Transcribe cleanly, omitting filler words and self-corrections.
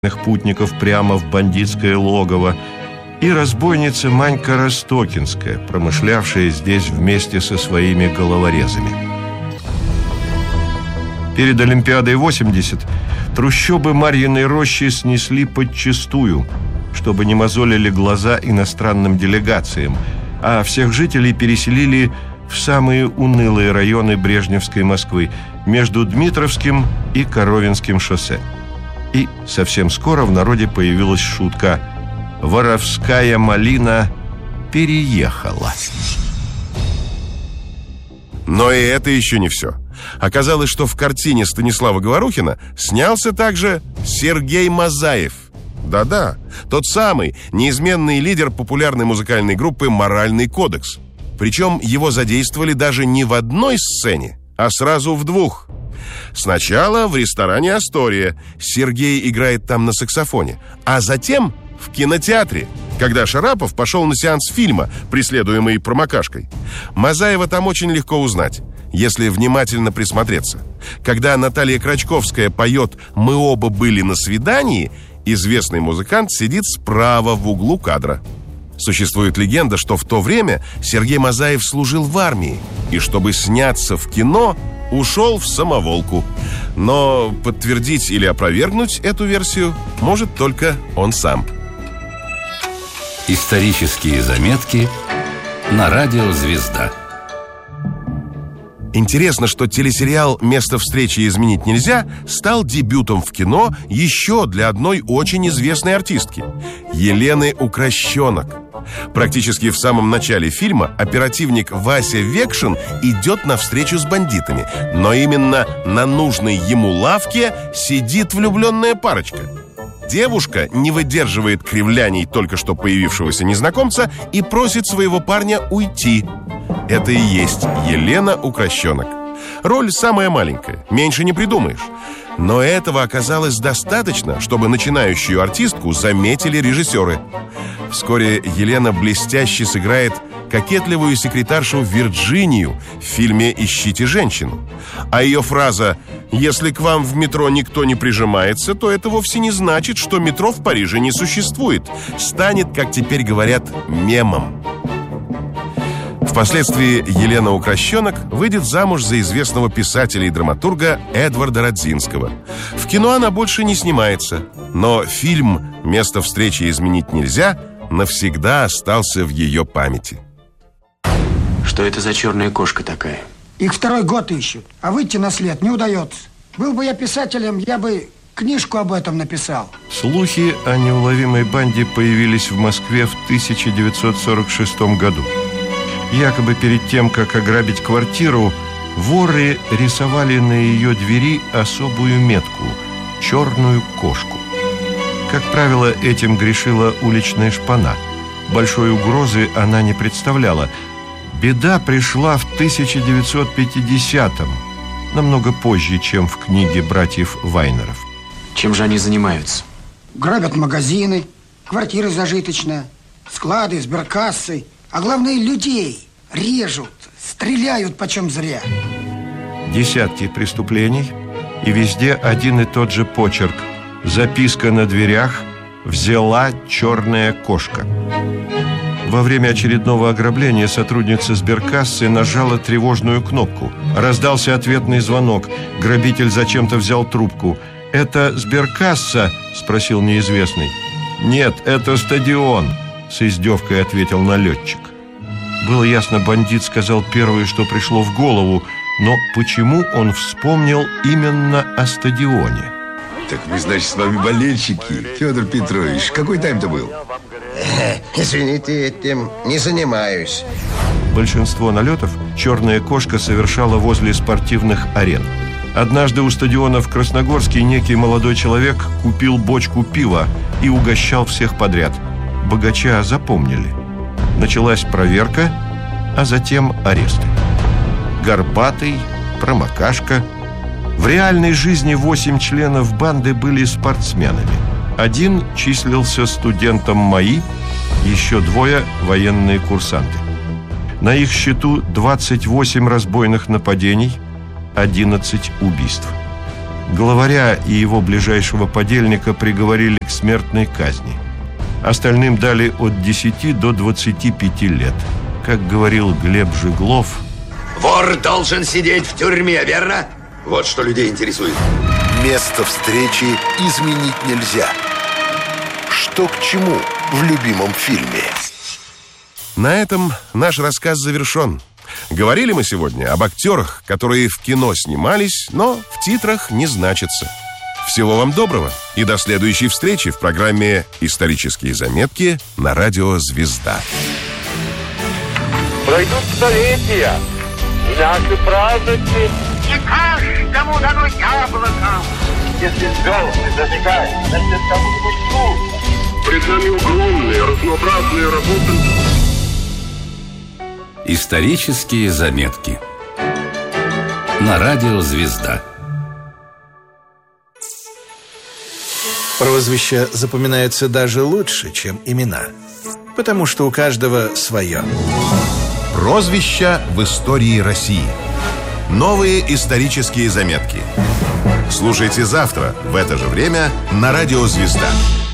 путников прямо в бандитское логово, и разбойница Манька Ростокинская, промышлявшая здесь вместе со своими головорезами. Перед Олимпиадой 80 трущобы Марьиной Рощи снесли подчистую, чтобы не мозолили глаза иностранным делегациям, а всех жителей переселили в самые унылые районы Брежневской Москвы между Дмитровским и Коровинским шоссе. И совсем скоро в народе появилась шутка: «Воровская малина переехала». Но и это еще не все. Оказалось, что в картине Станислава Говорухина снялся также Сергей Мазаев. Да-да, тот самый неизменный лидер популярной музыкальной группы «Моральный кодекс». Причем его задействовали даже не в одной сцене, а сразу в двух. Сначала в ресторане «Астория» Сергей играет там на саксофоне, а затем в кинотеатре, когда Шарапов пошел на сеанс фильма, преследуемый промокашкой. Мазаева там очень легко узнать, если внимательно присмотреться. Когда Наталья Крачковская поет «Мы оба были на свидании», известный музыкант сидит справа в углу кадра. Существует легенда, что в то время Сергей Мазаев служил в армии, и чтобы сняться в кино, ушел в самоволку. Но подтвердить или опровергнуть эту версию может только он сам. Исторические заметки на радио «Звезда». Интересно, что телесериал «Место встречи изменить нельзя» стал дебютом в кино еще для одной очень известной артистки – Елены Укращенок. Практически в самом начале фильма оперативник Вася Векшин идет навстречу с бандитами, но именно на нужной ему лавке сидит влюбленная парочка. Девушка не выдерживает кривляний только что появившегося незнакомца и просит своего парня уйти. Это и есть Елена Укращенок. Роль самая маленькая, меньше не придумаешь. Но этого оказалось достаточно, чтобы начинающую артистку заметили режиссеры. Вскоре Елена блестяще сыграет кокетливую секретаршу Вирджинию в фильме «Ищите женщину». А ее фраза «Если к вам в метро никто не прижимается, то это вовсе не значит, что метро в Париже не существует», станет, как теперь говорят, мемом. Впоследствии Елена Укращенок выйдет замуж за известного писателя и драматурга Эдварда Радзинского. В кино она больше не снимается, но фильм «Место встречи изменить нельзя» навсегда остался в ее памяти. Что это за черная кошка такая? Их второй год ищут, а выйти на след не удается. Был бы я писателем, я бы книжку об этом написал. Слухи о неуловимой банде появились в Москве в 1946 году. Якобы перед тем, как ограбить квартиру, воры рисовали на ее двери особую метку – черную кошку. Как правило, этим грешила уличная шпана. Большой угрозы она не представляла. Беда пришла в 1950-м, намного позже, чем в книге братьев Вайнеров. Чем же они занимаются? Грабят магазины, квартиры зажиточные, склады, сберкассы. А главное, людей режут, стреляют почем зря. Десятки преступлений, и везде один и тот же почерк. Записка на дверях «Взяла черная кошка». Во время очередного ограбления сотрудница сберкассы нажала тревожную кнопку. Раздался ответный звонок. Грабитель зачем-то взял трубку. «Это сберкасса?» – спросил неизвестный. «Нет, это стадион», – с издевкой ответил налетчик. Было ясно, бандит сказал первое, что пришло в голову, но почему он вспомнил именно о стадионе? Так мы, значит, с вами болельщики. Федор Петрович, какой тайм-то был? Извините, этим не занимаюсь. Большинство налетов черная кошка совершала возле спортивных арен. Однажды у стадиона в Красногорске некий молодой человек купил бочку пива и угощал всех подряд. Богача запомнили. Началась проверка, а затем аресты. Горбатый, промокашка. В реальной жизни 8 членов банды были спортсменами. Один числился студентом МАИ, еще 2 – военные курсанты. На их счету 28 разбойных нападений, 11 убийств. Главаря и его ближайшего подельника приговорили к смертной казни. Остальным дали от 10 до 25 лет. Как говорил Глеб Жиглов: вор должен сидеть в тюрьме, верно? Вот что людей интересует. Место встречи изменить нельзя. Что к чему в любимом фильме? На этом наш рассказ завершен. Говорили мы сегодня об актерах, которые в кино снимались, но в титрах не значатся. Всего вам доброго и до следующей встречи в программе «Исторические заметки» на радио «Звезда». Пройдут столетия, и наши праздники не каждому дано яблоко. Если звезды зажигают, значит, кому-нибудь трудно. Пред нами огромные, разнообразные работы. Исторические заметки на радио «Звезда». Прозвища запоминаются даже лучше, чем имена, потому что у каждого свое. Прозвища в истории России. Новые исторические заметки. Слушайте завтра в это же время на радио «Звезда».